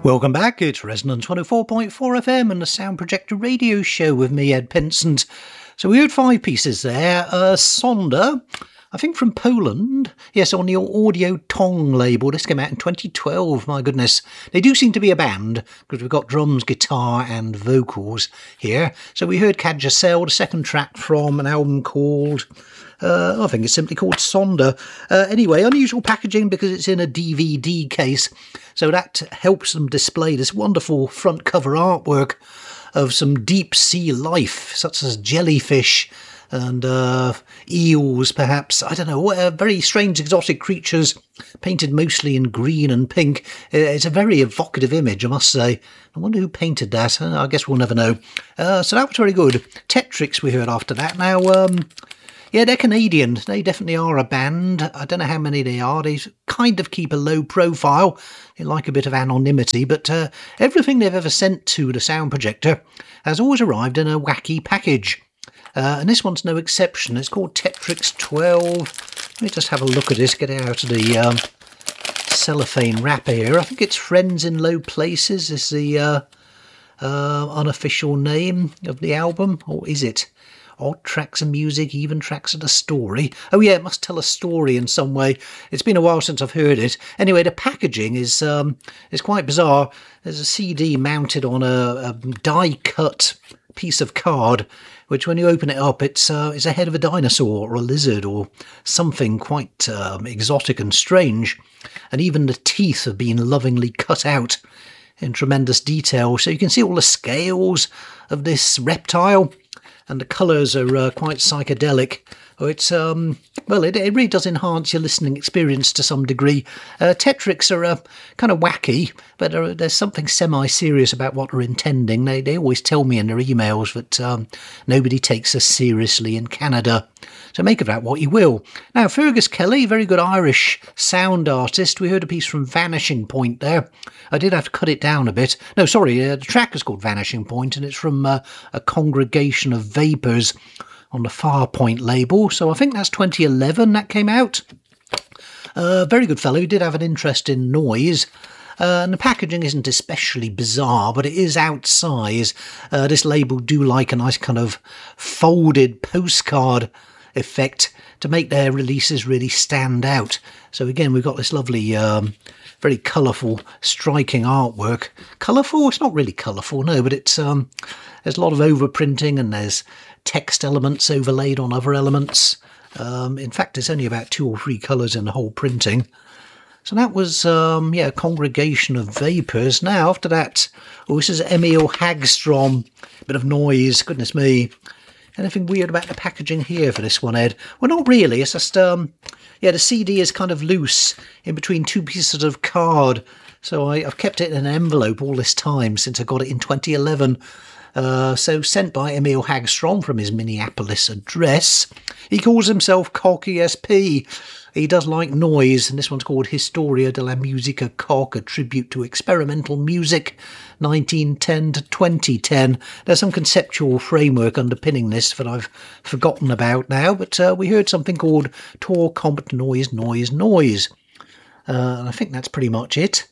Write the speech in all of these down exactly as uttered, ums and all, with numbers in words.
Welcome back, it's Resonance one oh four point four F M and the Sound Projector radio show with me, Ed Pinsent. So we heard five pieces there. Uh, Sonder, I think from Poland. Yes, on the Audio Tong label. This came out in twenty twelve, my goodness. They do seem to be a band, because we've got drums, guitar and vocals here. So we heard Cadjacel, the second track from an album called... Uh, I think it's simply called Sonder. Uh, anyway, unusual packaging because it's in a D V D case, so that helps them display this wonderful front cover artwork of some deep sea life, such as jellyfish and uh, eels, perhaps. I don't know, uh, very strange exotic creatures, painted mostly in green and pink. It's a very evocative image, I must say. I wonder who painted that. I guess we'll never know. Uh, so that was very good. Tetrix we heard after that. Now, um... yeah, they're Canadian. They definitely are a band. I don't know how many they are. They kind of keep a low profile. They like a bit of anonymity, but uh, everything they've ever sent to the Sound Projector has always arrived in a wacky package. Uh, and this one's no exception. It's called Tetrix twelve. Let me just have a look at this, get it out of the um, cellophane wrapper here. I think it's Friends in Low Places is the uh, uh, unofficial name of the album, or is it? Odd tracks of music, even tracks of the story. Oh yeah, it must tell a story in some way. It's been a while since I've heard it. Anyway, the packaging is um, is quite bizarre. There's a C D mounted on a, a die-cut piece of card, which when you open it up, it's, uh, it's a head of a dinosaur or a lizard or something quite um, exotic and strange. And even the teeth have been lovingly cut out in tremendous detail. So you can see all the scales of this reptile. And the colours are uh, quite psychedelic. Oh, it's um, well, it, it really does enhance your listening experience to some degree. Uh, Tetrix are uh, kind of wacky, but uh, there's something semi-serious about what they're intending. They they always tell me in their emails that um, nobody takes us seriously in Canada. So make of that what you will. Now, Fergus Kelly, very good Irish sound artist. We heard a piece from Vanishing Point there. I did have to cut it down a bit. No, sorry, uh, the track is called Vanishing Point, and it's from uh, a congregation of vapours on the Farpoint label. So I think that's twenty eleven that came out. Uh, very good fellow. He did have an interest in noise. Uh, and the packaging isn't especially bizarre, but it is outsize. Uh, this label do like a nice kind of folded postcard effect to make their releases really stand out. So again, we've got this lovely, um, very colourful, striking artwork. Colourful? It's not really colourful, no, but it's um, there's a lot of overprinting and there's text elements overlaid on other elements. Um, in fact, there's only about two or three colours in the whole printing. So that was, um, yeah, a congregation of vapours. Now, after that, oh, this is Emil Hagstrom. Bit of noise, goodness me. Anything weird about the packaging here for this one, Ed? Well, not really. It's just, um, yeah, the C D is kind of loose in between two pieces of card. So I, I've kept it in an envelope all this time since I got it in twenty eleven. Uh, so sent by Emil Hagstrom from his Minneapolis address. He calls himself Cock E S P. He does like noise, and this one's called Historia de la Musica Cock, a tribute to experimental music, nineteen ten to twenty ten. There's some conceptual framework underpinning this that I've forgotten about now, but uh, we heard something called Tor Combat Noise, Noise, Noise. Uh, and I think that's pretty much it.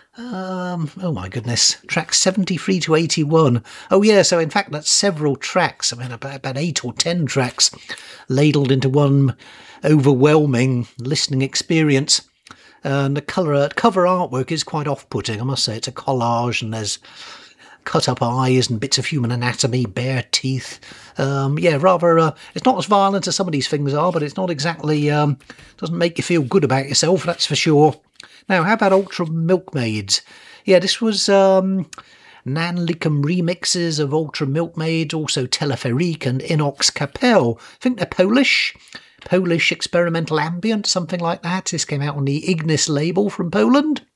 Um, oh my goodness, tracks seventy-three to eighty-one. Oh yeah, so in fact that's several tracks, I mean about, about eight or ten tracks ladled into one overwhelming listening experience. And the colour, cover artwork is quite off-putting, I must say. It's a collage and there's cut-up eyes and bits of human anatomy, bare teeth. Um, yeah, rather, uh, it's not as violent as some of these things are, but it's not exactly, um, doesn't make you feel good about yourself, that's for sure. Now, how about Ultra Milkmaids? Yeah, this was um, Nan Lickum remixes of Ultra Milkmaids, also Teleferique and Inox Capel. I think they're Polish. Polish experimental ambient, something like that. This came out on the Ignis label from Poland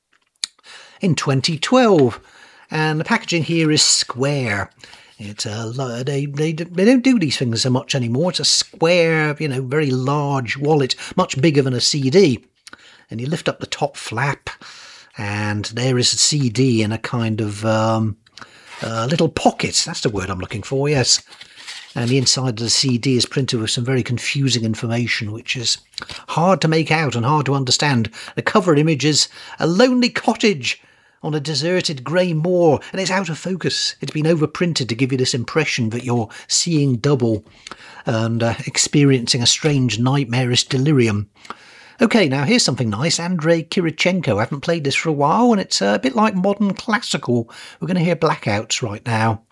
in twenty twelve. And the packaging here is square. It's a, they, they, they don't do these things so much anymore. It's a square, you know, very large wallet, much bigger than a C D. And you lift up the top flap, and there is a C D in a kind of um, uh, little pocket. That's the word I'm looking for, yes. And the inside of the C D is printed with some very confusing information, which is hard to make out and hard to understand. The cover image is a lonely cottage on a deserted grey moor, and it's out of focus. It's been overprinted to give you this impression that you're seeing double and uh, experiencing a strange nightmarish delirium. OK, now here's something nice. Andrei Kirichenko. I haven't played this for a while, and it's a bit like modern classical. We're going to hear Blackouts right now.